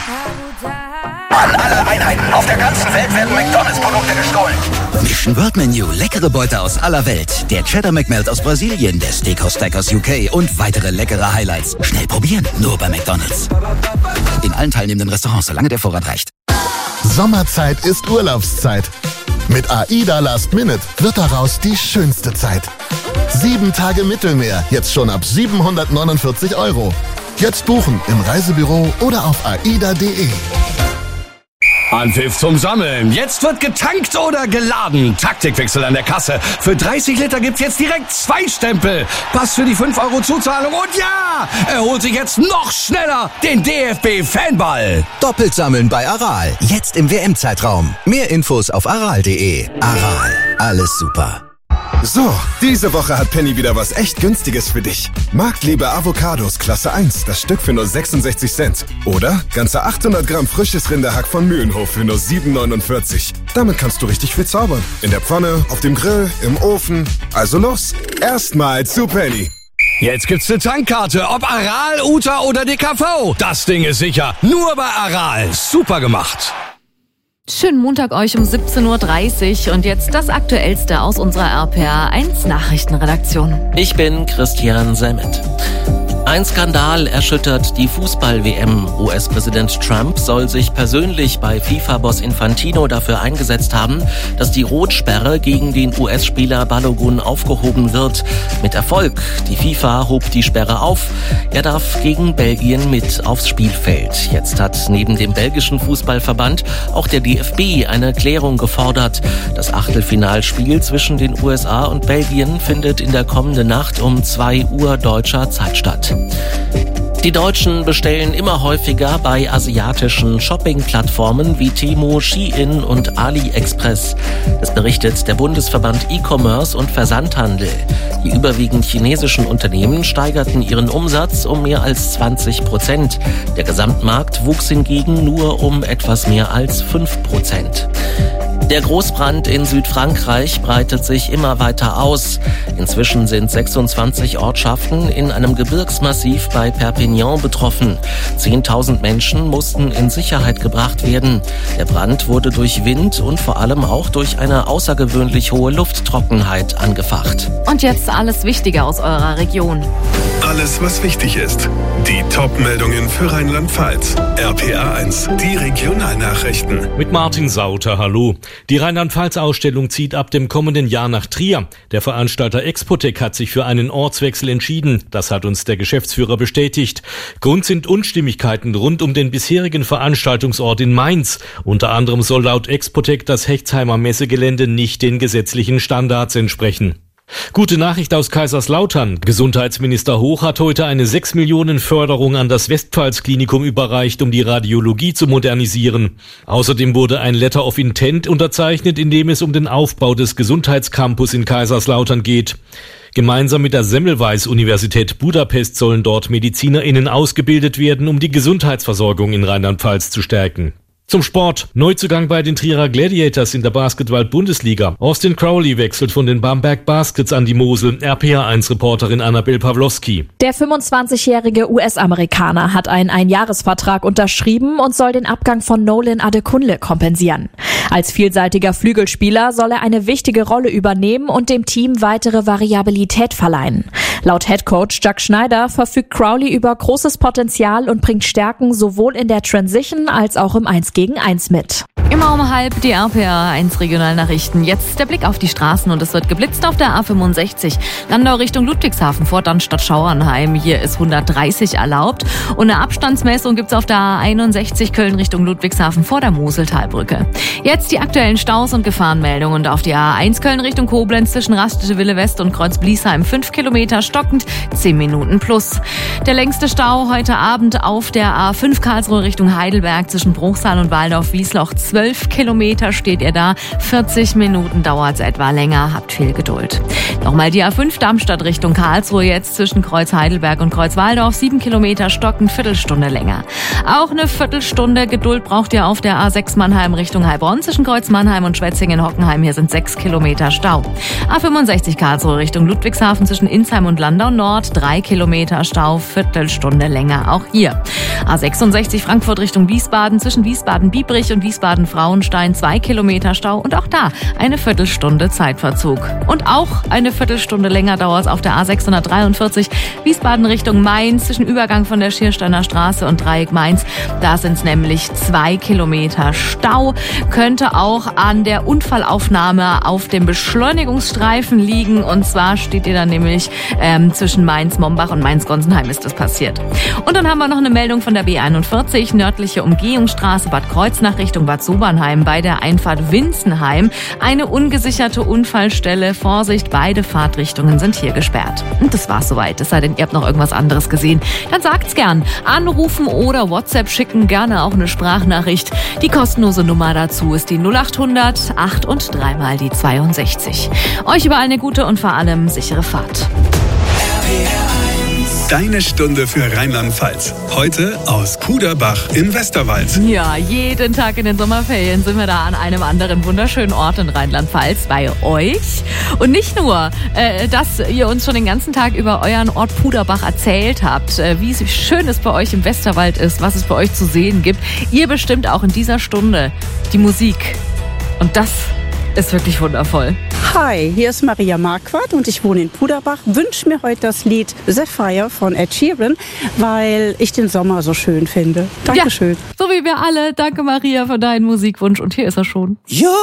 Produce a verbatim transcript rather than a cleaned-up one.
An alle Einheiten auf der ganzen Welt werden McDonalds-Produkte gestohlen. Mission World Menu, leckere Beute aus aller Welt. Der Cheddar McMelt aus Brasilien, der Steakhouse Stack aus U K und weitere leckere Highlights. Schnell probieren, nur bei McDonalds. In allen teilnehmenden Restaurants, solange der Vorrat reicht. Sommerzeit ist Urlaubszeit. Mit AIDA Last Minute wird daraus die schönste Zeit. Sieben Tage Mittelmeer, jetzt schon ab siebenhundertneunundvierzig Euro. Jetzt buchen im Reisebüro oder auf aida punkt de. Anpfiff zum Sammeln. Jetzt wird getankt oder geladen. Taktikwechsel an der Kasse. Für dreißig Liter gibt's jetzt direkt zwei Stempel. Pass für die fünf Euro Zuzahlung und ja, er holt sich jetzt noch schneller den D F B-Fanball. Doppelt sammeln bei Aral. Jetzt im W M-Zeitraum. Mehr Infos auf aral punkt de. Aral. Alles super. So, diese Woche hat Penny wieder was echt Günstiges für dich. Marktliebe Avocados Klasse eins, das Stück für nur sechsundsechzig Cent. Oder ganze achthundert Gramm frisches Rinderhack von Mühlenhof für nur sieben neunundvierzig. Damit kannst du richtig viel zaubern. In der Pfanne, auf dem Grill, im Ofen. Also los, erstmal zu Penny. Jetzt gibt's eine Tankkarte, ob Aral, Uta oder D K V. Das Ding ist sicher, nur bei Aral. Super gemacht. Schönen Montag euch um siebzehn Uhr dreißig und jetzt das Aktuellste aus unserer R P R eins Nachrichtenredaktion. Ich bin Christian Semmet. Ein Skandal erschüttert die Fußball-W M. U S-Präsident Trump soll sich persönlich bei FIFA-Boss Infantino dafür eingesetzt haben, dass die Rotsperre gegen den U S-Spieler Balogun aufgehoben wird. Mit Erfolg. Die FIFA hob die Sperre auf. Er darf gegen Belgien mit aufs Spielfeld. Jetzt hat neben dem belgischen Fußballverband auch der D F B eine Klärung gefordert. Das Achtelfinalspiel zwischen den U S A und Belgien findet in der kommenden Nacht um zwei Uhr deutscher Zeit statt. Die Deutschen bestellen immer häufiger bei asiatischen Shopping-Plattformen wie Temu, Shein und AliExpress. Das berichtet der Bundesverband E-Commerce und Versandhandel. Die überwiegend chinesischen Unternehmen steigerten ihren Umsatz um mehr als zwanzig Prozent. Der Gesamtmarkt wuchs hingegen nur um etwas mehr als fünf Prozent. Der Großbrand in Südfrankreich breitet sich immer weiter aus. Inzwischen sind sechsundzwanzig Ortschaften in einem Gebirgsmassiv bei Perpignan betroffen. zehntausend Menschen mussten in Sicherheit gebracht werden. Der Brand wurde durch Wind und vor allem auch durch eine außergewöhnlich hohe Lufttrockenheit angefacht. Und jetzt alles Wichtige aus eurer Region. Alles, was wichtig ist. Die Top-Meldungen für Rheinland-Pfalz. R P R eins, die Regionalnachrichten. Mit Martin Sauter, hallo. Die Rheinland-Pfalz-Ausstellung zieht ab dem kommenden Jahr nach Trier. Der Veranstalter Expotec hat sich für einen Ortswechsel entschieden. Das hat uns der Geschäftsführer bestätigt. Grund sind Unstimmigkeiten rund um den bisherigen Veranstaltungsort in Mainz. Unter anderem soll laut Expotec das Hechtsheimer Messegelände nicht den gesetzlichen Standards entsprechen. Gute Nachricht aus Kaiserslautern. Gesundheitsminister Hoch hat heute eine sechs Millionen Förderung an das Westpfalz-Klinikum überreicht, um die Radiologie zu modernisieren. Außerdem wurde ein Letter of Intent unterzeichnet, in dem es um den Aufbau des Gesundheitscampus in Kaiserslautern geht. Gemeinsam mit der Semmelweis-Universität Budapest sollen dort MedizinerInnen ausgebildet werden, um die Gesundheitsversorgung in Rheinland-Pfalz zu stärken. Zum Sport. Neuzugang bei den Trierer Gladiators in der Basketball-Bundesliga. Austin Crowley wechselt von den Bamberg Baskets an die Mosel. R P R eins Reporterin Annabel Pawlowski. Der fünfundzwanzigjährige U S-Amerikaner hat einen Einjahresvertrag unterschrieben und soll den Abgang von Nolan Adekunle kompensieren. Als vielseitiger Flügelspieler soll er eine wichtige Rolle übernehmen und dem Team weitere Variabilität verleihen. Laut Headcoach Jack Schneider verfügt Crowley über großes Potenzial und bringt Stärken sowohl in der Transition als auch im eins gegen eins mit. Immer um halb die R P R eins Regionalnachrichten. Jetzt der Blick auf die Straßen und es wird geblitzt auf der A fünfundsechzig. Landau Richtung Ludwigshafen vor Dannstatt Schauernheim. Hier ist hundertdreißig erlaubt. Und eine Abstandsmessung gibt's auf der A einundsechzig Köln Richtung Ludwigshafen vor der Moseltalbrücke. Jetzt die aktuellen Staus und Gefahrenmeldungen. Und auf die A eins Köln Richtung Koblenz zwischen Raststätte-Wille West und Kreuz-Bliesheim fünf Kilometer stockend, zehn Minuten plus. Der längste Stau heute Abend auf der A fünf Karlsruhe Richtung Heidelberg zwischen Bruchsal und Waldorf-Wiesloch zwölf zwölf Kilometer steht ihr da. vierzig Minuten dauert es etwa länger. Habt viel Geduld. Nochmal die A fünf Darmstadt Richtung Karlsruhe jetzt zwischen Kreuz Heidelberg und Kreuz Walldorf. sieben Kilometer stocken, Viertelstunde länger. Auch eine Viertelstunde Geduld braucht ihr auf der A sechs Mannheim Richtung Heilbronn zwischen Kreuz Mannheim und Schwetzingen-Hockenheim. Hier sind sechs Kilometer Stau. A fünfundsechzig Karlsruhe Richtung Ludwigshafen zwischen Insheim und Landau Nord. drei Kilometer Stau, Viertelstunde länger. Auch hier. A sechsundsechzig Frankfurt Richtung Wiesbaden zwischen Wiesbaden-Biebrich und Wiesbaden-Frauenstein. zwei Kilometer Stau und auch da eine Viertelstunde Zeitverzug. Und auch eine Viertelstunde länger dauert es auf der A sechshundertdreiundvierzig Wiesbaden Richtung Mainz zwischen Übergang von der Schiersteiner Straße und Dreieck Mainz. Da sind es nämlich zwei Kilometer Stau. Könnte auch an der Unfallaufnahme auf dem Beschleunigungsstreifen liegen. Und zwar steht ihr dann nämlich ähm, zwischen Mainz-Mombach und Mainz-Gonsenheim ist das passiert. Und dann haben wir noch eine Meldung von der B einundvierzig, nördliche Umgehungsstraße Bad Kreuznach Richtung Bad Sobernheim bei der Einfahrt Winzenheim. Eine ungesicherte Unfallstelle. Vorsicht, beide Fahrtrichtungen sind hier gesperrt. Und das war's soweit. Es sei denn, ihr habt noch irgendwas anderes gesehen. Dann sagt's gern. Anrufen oder WhatsApp schicken, gerne auch eine Sprachnachricht. Die kostenlose Nummer dazu ist die null achthundert acht und dreimal die zweiundsechzig. Euch überall eine gute und vor allem sichere Fahrt. Deine Stunde für Rheinland-Pfalz. Heute aus Kuderbach im Westerwald. Ja, jeden Tag in den Sommerferien sind wir da an einem anderen wunderschönen Ort in Rheinland-Pfalz bei euch. Und nicht nur, äh, dass ihr uns schon den ganzen Tag über euren Ort Puderbach erzählt habt, äh, wie schön es bei euch im Westerwald ist, was es bei euch zu sehen gibt. Ihr bestimmt auch in dieser Stunde die Musik. Und das ist wirklich wundervoll. Hi, hier ist Maria Marquardt und ich wohne in Puderbach. Wünsche mir heute das Lied Sapphire von Ed Sheeran, weil ich den Sommer so schön finde. Dankeschön. Ja, so wie wir alle. Danke Maria für deinen Musikwunsch und hier ist er schon. Jo!